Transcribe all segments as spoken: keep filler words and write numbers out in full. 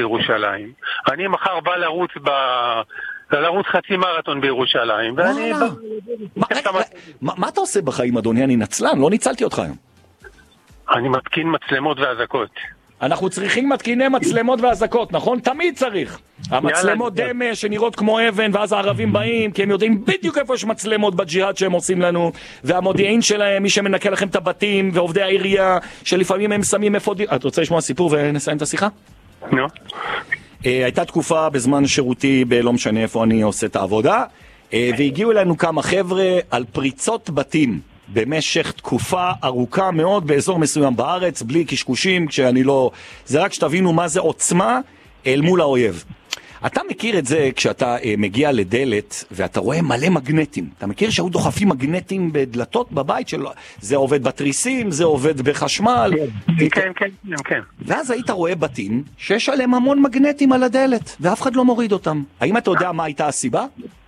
בירושלים. אני מחר בא לרוץ ב... לרוץ חצי מרתון בירושלים, ואני... מה אתה עושה בחיים, אדוני? אני נצלן, לא ניצלתי אותך היום. אני מתקין מצלמות והזקות. אנחנו צריכים מתקיני מצלמות והזקות, נכון? תמיד צריך. המצלמות דמה שנראות כמו אבן, ואז הערבים באים, כי הם יודעים בדיוק איפה יש מצלמות בג'יהאד שהם עושים לנו, והמודיעין שלהם, מי שמנקה לכם את הבתים, ועובדי העירייה, שלפעמים הם שמים אפודים. את רוצה לשמוע סיפור ונסיים את השיחה? נו. הייתה תקופה בזמן שירותי, בלא משנה איפה אני עושה את העבודה, והגיעו אלינו כמה חבר'ה על פריצות בתים. במשך תקופה ארוכה מאוד באזור מסוים בארץ, בלי קשקושים, כשאני לא... זה רק שתבינו מה זה עוצמה אל מול האויב. אתה מכיר את זה כשאתה אה, מגיע לדלת ואתה רואה מלא מגנטים. אתה מכיר שהיו דוחפים מגנטים בדלתות בבית שלו? זה עובד בתריסים, זה עובד בחשמל. כן, כן, כן, כן. ואז היית רואה בתים שיש עליהם המון מגנטים על הדלת, ואף אחד לא מוריד אותם. האם אתה יודע מה הייתה הסיבה?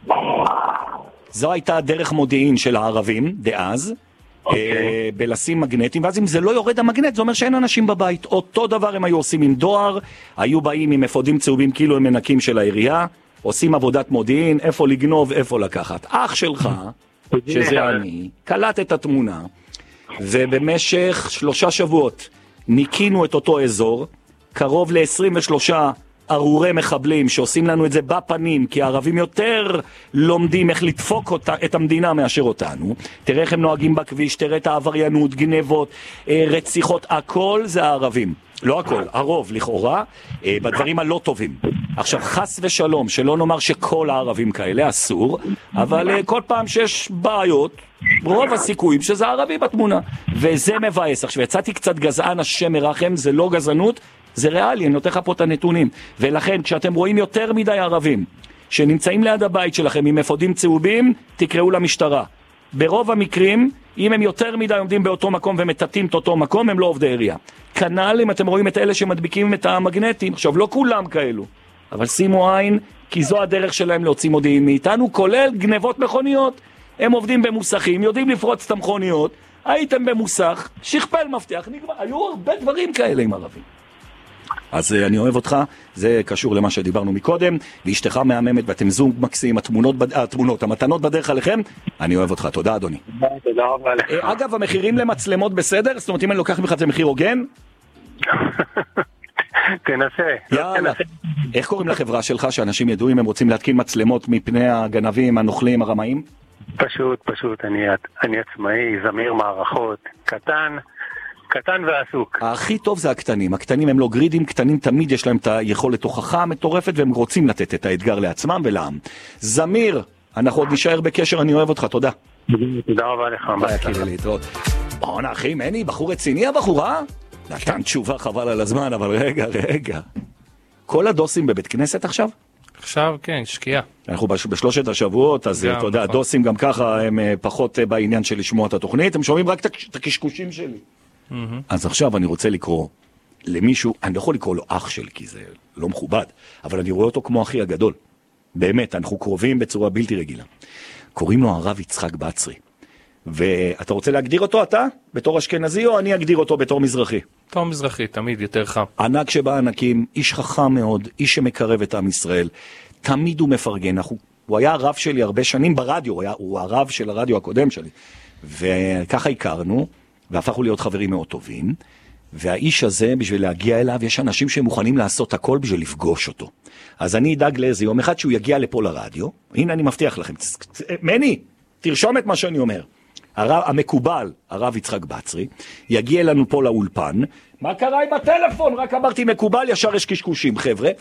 זו הייתה דרך מודיעין של הערבים, דאז, okay. אה, בלשים מגנטים, ואז אם זה לא יורד המגנט, זה אומר שאין אנשים בבית. אותו דבר הם היו עושים עם דואר, היו באים עם אפודים צהובים כאילו הם מנקים של העירייה, עושים עבודת מודיעין, איפה לגנוב, איפה לקחת. אח שלך, שזה אני, קלט את התמונה, ובמשך שלושה שבועות ניקינו את אותו אזור, קרוב ל-עשרים ושלושה ארורי מחבלים שעושים לנו את זה בפנים, כי הערבים יותר לומדים איך לדפוק אותה, את המדינה מאשר אותנו. תראה איך הם נוהגים בכביש, תראה את העבריינות, גנבות, רציחות, הכל זה הערבים. לא הכל, הרוב לכאורה, בדברים הלא טובים. עכשיו חס ושלום, שלא נאמר שכל הערבים כאלה, אסור, אבל כל פעם שיש בעיות, רוב הסיכויים שזה הערבי בתמונה. וזה מבאס. עכשיו יצאתי קצת גזען, השם מרחם, זה לא גזענות, זה ריאלי, אני נותן לך פה את הנתונים. ולכן, כשאתם רואים יותר מדי ערבים שנמצאים ליד הבית שלכם עם אפודים צהובים, תקראו למשטרה. ברוב המקרים, אם הם יותר מדי עומדים באותו מקום ומטטים את אותו מקום, הם לא עובדי עירייה. כנ"ל, אם אתם רואים את אלה שמדביקים את המגנטים, עכשיו לא כולם כאלו, אבל שימו עין, כי זו הדרך שלהם להוציא מודיעין מאיתנו, כולל גנבות מכוניות. הם עובדים במוסכים, יודעים לפרוץ את המכוניות, הייתם במוסך, שכפל מפתח, נגמר. היו הרבה דברים כאלה עם ערבים. אז אני אוהב אותך, זה קשור למה שדיברנו מקודם, ואשתך מהממת ואתם זוג מקסים, התמונות, התמונות, המתנות בדרך עליכם, אני אוהב אותך, תודה אדוני. תודה רבה לך. אגב, המחירים למצלמות בסדר? זאת אומרת, אם אני לוקח ממך את זה מחיר הוגן? תנסה. יאללה. איך קוראים לחברה שלך, שאנשים ידעו אם הם רוצים להתקין מצלמות מפני הגנבים, הנוכלים, הרמאים? פשוט, פשוט, אני, אני עצמאי, זמיר מערכות, קטן, קטן ועסוק. הכי טוב זה הקטנים, הקטנים הם לא גרידים, קטנים תמיד יש להם את היכולת הוכחה המטורפת, והם רוצים לתת את האתגר לעצמם ולעם. זמיר, אנחנו עוד נשאר בקשר, אני אוהב אותך, תודה. תודה רבה לך. ביי, יקירי, להתראות. בואו אחי, מני, בחור רציני הבחורה? נתן תשובה חבל על הזמן, אבל רגע, רגע. כל הדוסים בבית כנסת עכשיו? עכשיו כן, שקיעה. אנחנו בשלושת השבועות, אז אתה יודע, הדוסים גם ככה הם פחות בעניין של לשמוע את התוכנית, הם שומעים רק את הקשקושים שלי. אז עכשיו אני רוצה לקרוא למישהו, אני לא יכול לקרוא לו אח שלי, כי זה לא מכובד, אבל אני רואה אותו כמו אחי הגדול. באמת, אנחנו קרובים בצורה בלתי רגילה. קוראים לו הרב יצחק בצרי. ואתה רוצה להגדיר אותו אתה? בתור אשכנזי, או אני אגדיר אותו בתור מזרחי? בתור מזרחי, תמיד יותר חם. ענק שבענקים, איש חכם מאוד, איש שמקרב את עם ישראל. תמיד הוא מפרגן. הוא, הוא היה הרב שלי הרבה שנים ברדיו, הוא, היה, הוא הרב של הרדיו הקודם שלי. וככה הכרנו, והפכו להיות חברים מאוד טובים. והאיש הזה, בשביל להגיע אליו, יש אנשים שמוכנים לעשות הכל בשביל לפגוש אותו. אז אני אדאג לאיזה יום אחד שהוא יגיע לפה לרדיו. הנה אני מבטיח לכם. מני, תרשום את מה שאני אומר. הרב, המקובל, הרב יצחק בצרי, יגיע אלינו פה לאולפן. מה קרה עם הטלפון? רק אמרתי מקובל, ישר יש קשקושים, חבר'ה.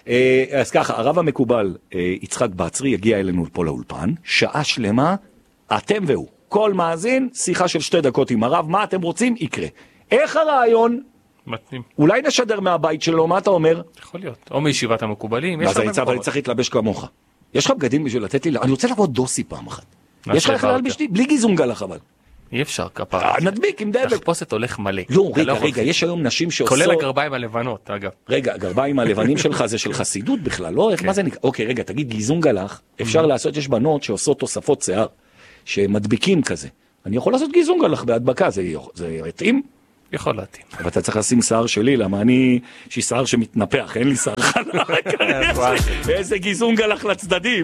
אז ככה, הרב המקובל, יצחק בצרי, יגיע אלינו פה לאולפן, שעה שלמה, אתם והוא. כל מאזין, שיחה של שתי דקות עם הרב, מה אתם רוצים? יקרה. איך הרעיון? מתאים. אולי נשדר מהבית שלו, מה אתה אומר? יכול להיות. או מישיבת המקובלים. אז אני צריך להתלבש כמוך. יש לך בגדים בשביל לתת לי, אני רוצה לעבוד דוסי פעם אחת. יש לך חלל בשתי? בלי גיזונגלח אבל. אי אפשר כפרה. נדביק עם דבק. תחפושת הולך מלא. לא, רגע, רגע, יש היום נשים שעושות... כולל הגרביים הלבנות, אגב. רגע, הגרביים הלבנים שלך זה של חסידות בכלל, לא? מה זה נקרא? אוקיי, רגע, תגיד גיזונגלח, אפשר לעשות, יש בנות שעושות תוספות שיער, שמדביקים כזה. אני יכול לעשות גיזונגלח בהדבקה, זה יתאים? יכול להתאים. אבל אתה צריך לשים שיער שלי, למה אני, יש לי שיער שמתנפח, אין לי שיער חלק. איזה גיזונג הלך לצדדים.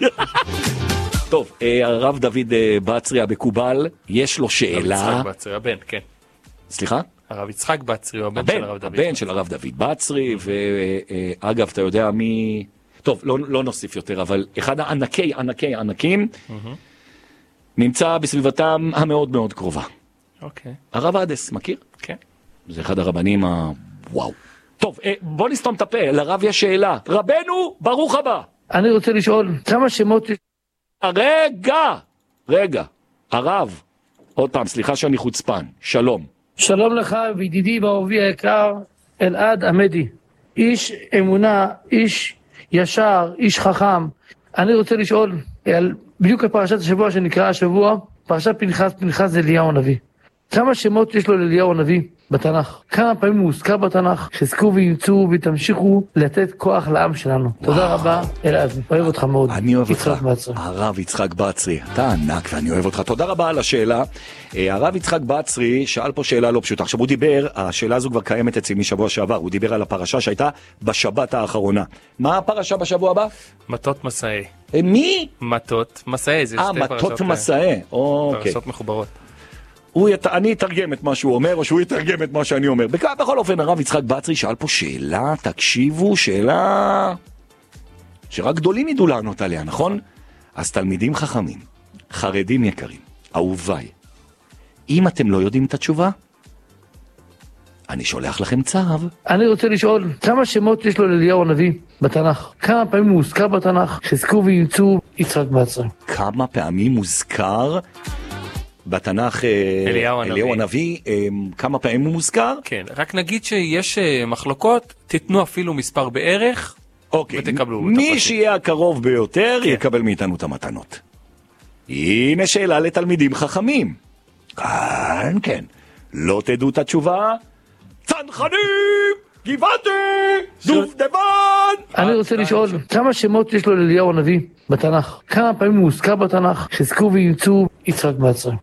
טוב, הרב דוד בצרי המקובל, יש לו שאלה. הרב יצחק בצרי, הבן, כן. סליחה? הרב יצחק בצרי, הוא הבן של הרב דוד. הבן של הרב דוד בצרי, ואגב, אתה יודע מי... טוב, לא, לא נוסיף יותר, אבל אחד הענקי, ענקי, ענקים, נמצא בסביבתם המאוד מאוד קרובה. אוקיי. הרב אדס, מכיר? כן. זה אחד הרבנים ה... וואו. טוב, בוא נסתום את הפה, לרב יש שאלה. רבנו, ברוך הבא. אני רוצה לשאול, כמה שמות... רגע, רגע, הרב, עוד פעם, סליחה שאני חוצפן, שלום. שלום לך וידידי ואהובי היקר, אלעד עמדי. איש אמונה, איש ישר, איש חכם. אני רוצה לשאול, על בדיוק הפרשת השבוע שנקרא השבוע, פרשת פנחס, פנחס זה אליהו הנביא. כמה שמות יש לו לאליהו הנביא בתנ"ך? כמה פעמים הוא הוזכר בתנ"ך? חזקו וימצאו ותמשיכו לתת כוח לעם שלנו. תודה רבה, אלעד, אוהב אותך מאוד. אני אוהב אותך, הרב יצחק בצרי, אתה ענק ואני אוהב אותך. תודה רבה על השאלה. הרב יצחק בצרי שאל פה שאלה לא פשוטה. עכשיו הוא דיבר, השאלה הזו כבר קיימת אצלי משבוע שעבר, הוא דיבר על הפרשה שהייתה בשבת האחרונה. מה הפרשה בשבוע הבא? מטות מסעי. מי? מטות מסעי, זה שתי פרשות. מטות מסעי, אוקיי. פרשות מחוברות. הוא ית... אני אתרגם את מה שהוא אומר, או שהוא יתרגם את מה שאני אומר. בכ... בכל אופן, הרב יצחק בצרי שאל פה שאלה, תקשיבו, שאלה שרק גדולים ידעו לענות עליה, נכון? אז תלמידים חכמים, חרדים יקרים, אהוביי, אם אתם לא יודעים את התשובה, אני שולח לכם צו. אני רוצה לשאול, כמה שמות יש לו לאליהו הנביא בתנ"ך? כמה פעמים הוא הוזכר בתנ"ך? חזקו וימצאו יצחק בצרי. כמה פעמים מוזכר בתנ"ך אליהו הנביא, אליהו הנביא, כמה פעמים הוא מוזכר? כן, רק נגיד שיש מחלוקות, תיתנו אפילו מספר בערך, אוקיי, ותקבלו. מי שיהיה הקרוב ביותר, כן. יקבל מאיתנו את המתנות. הנה שאלה לתלמידים חכמים. כן, כן. לא תדעו את התשובה? צנחנים! גבעתי! דובדבן! אני רוצה לשאול, כמה שמות יש לו לאליהו הנביא בתנ"ך? כמה פעמים הוא הוזכר בתנ"ך? חזקו וימצאו יצחק בצרי.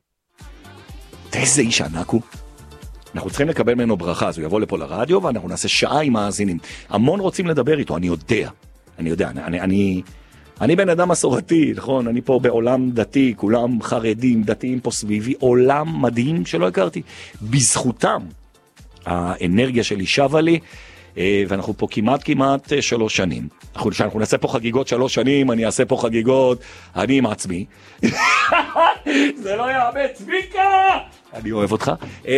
איזה איש ענק הוא. אנחנו צריכים לקבל ממנו ברכה, אז הוא יבוא לפה לרדיו ואנחנו נעשה שעה עם מאזינים. המון רוצים לדבר איתו, אני יודע. אני יודע, אני, אני, אני בן אדם מסורתי, נכון? אני פה בעולם דתי, כולם חרדים, דתיים פה סביבי, עולם מדהים שלא הכרתי. בזכותם, האנרגיה שלי שווה לי, ואנחנו פה כמעט כמעט שלוש שנים. אנחנו, שאנחנו נעשה פה חגיגות שלוש שנים, אני אעשה פה חגיגות, אני עם עצמי. זה לא יאבד, צביקה! אני אוהב אותך.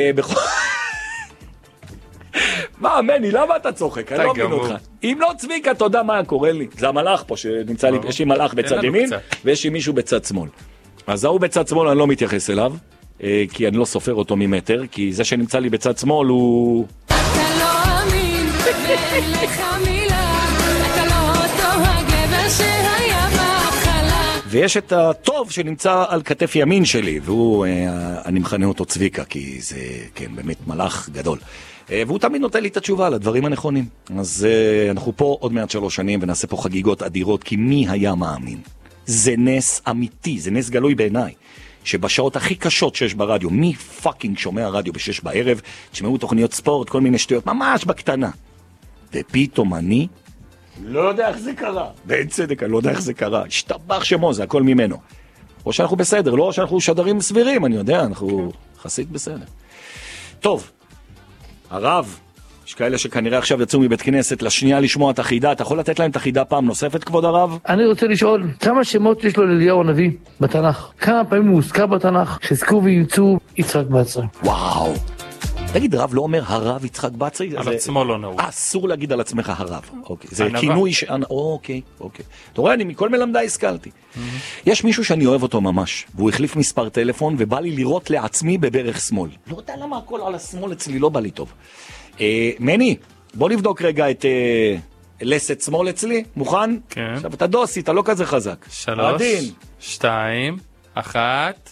מה, מני, למה אתה צוחק? אני לא מבין אותך. אם לא צביקה, אתה יודע מה קורה לי. זה המלאך פה שנמצא לי, יש לי מלאך בצד ימין, ויש לי מישהו בצד שמאל. אז ההוא בצד שמאל אני לא מתייחס אליו, כי אני לא סופר אותו ממטר, כי זה שנמצא לי בצד שמאל הוא... אתה לא אמין, ואין לך מילה, אתה לא אותו הגבר שהיה בהתחלה. ויש את הטוב שנמצא על כתף ימין שלי, והוא, אני מכנה אותו צביקה, כי זה, כן, באמת מלאך גדול. והוא תמיד נותן לי את התשובה על הדברים הנכונים. אז אנחנו פה עוד מעט שלוש שנים, ונעשה פה חגיגות אדירות, כי מי היה מאמין? זה נס אמיתי, זה נס גלוי בעיניי. שבשעות הכי קשות שיש ברדיו, מי פאקינג שומע רדיו בשש בערב, תשמעו תוכניות ספורט, כל מיני שטויות, ממש בקטנה. ופתאום אני לא יודע איך זה קרה. ואין צדק, אני לא יודע איך זה קרה. השתבח שמו, זה הכל ממנו. או שאנחנו בסדר, לא שאנחנו שדרים סבירים, אני יודע, אנחנו חסיד בסדר. טוב, הרב, יש כאלה שכנראה עכשיו יצאו מבית כנסת לשנייה לשמוע את החידה, אתה יכול לתת להם את החידה פעם נוספת, כבוד הרב? אני רוצה לשאול, כמה שמות יש לו לאליהו הנביא בתנ"ך? כמה פעמים הוא הוזכר בתנ"ך? חזקו וימצאו יצחק בצרי. וואו. תגיד, רב לא אומר הרב יצחק בצרי? על עצמו לא נהוג. אסור להגיד על עצמך הרב. אוקיי. זה כינוי ש... אוקיי, אוקיי. אתה רואה, אני מכל מלמדי השכלתי. יש מישהו שאני אוהב אותו ממש, והוא החליף מספר טלפון, ובא לי לראות לעצמי בברך שמאל. לא יודע למה הכל על השמאל אצלי לא בא לי טוב. מני, בוא נבדוק רגע את לסת שמאל אצלי, מוכן? כן. עכשיו אתה דוסי, אתה לא כזה חזק. שלוש, שתיים, אחת.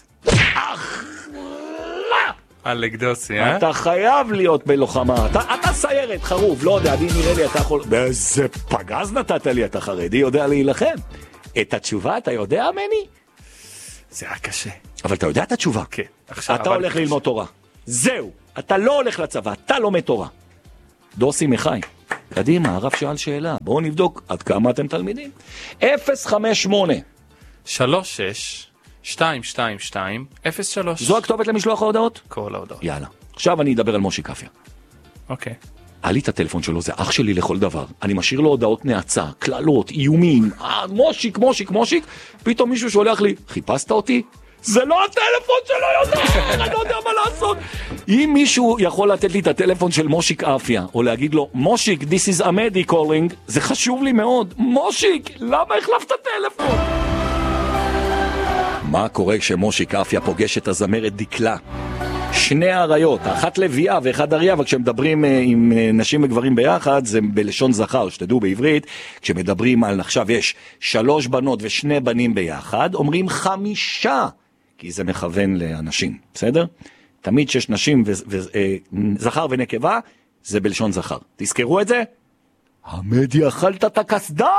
אלק דוסי, אה? אתה חייב להיות בלוחמה, אתה, אתה סיירת, חרוב, לא יודע, אני נראה לי אתה יכול... באיזה פגז נתת לי, אתה חרדי יודע להילחם. את התשובה אתה יודע, מני? זה היה קשה. אבל אתה יודע את התשובה. כן. עכשיו, אתה הולך ללמוד תורה. זהו, אתה לא הולך לצבא, אתה לומד תורה. דוסי מחי, קדימה, הרב שאל שאלה, בואו נבדוק עד כמה אתם תלמידים. אפס חמש שמונה שלוש שש שתיים שתיים שתיים אפס שלוש. זו הכתובת למשלוח ההודעות? כל ההודעות. יאללה. עכשיו אני אדבר על מושיק אפיה. אוקיי. היה לי את הטלפון שלו, זה אח שלי לכל דבר. אני משאיר לו הודעות נאצה, כללות, איומים, אה, מושיק, מושיק, מושיק. פתאום מישהו שולח לי, חיפשת אותי? זה לא הטלפון שלו יודע, אני לא יודע מה לעשות. אם מישהו יכול לתת לי את הטלפון של מושיק אפיה, או להגיד לו, מושיק, this is Amedi calling, זה חשוב לי מאוד. מושיק, למה החלפת טלפון? מה קורה כשמושיק אפיה פוגש את הזמרת דקלה? שני העריות, אחת לביאה ואחד אריה, אבל כשמדברים עם נשים וגברים ביחד, זה בלשון זכר, שתדעו בעברית, כשמדברים על, עכשיו יש שלוש בנות ושני בנים ביחד, אומרים חמישה, כי זה מכוון לאנשים, בסדר? תמיד שיש נשים וזכר ונקבה, זה בלשון זכר. תזכרו את זה? עמדי, אכלת את הכסדה!